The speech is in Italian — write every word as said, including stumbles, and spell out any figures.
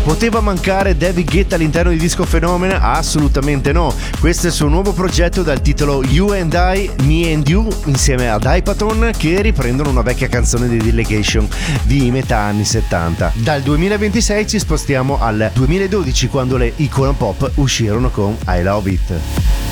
Poteva mancare David Guetta all'interno di Disco Phenomena? Assolutamente no. Questo è il suo nuovo progetto dal titolo You and I, Me and You, insieme ad Hypaton, che riprendono una vecchia canzone di Delegation di metà anni settanta. Dal duemilaventisei ci spostiamo al duemiladodici, quando le Icona Pop uscirono con I Love It.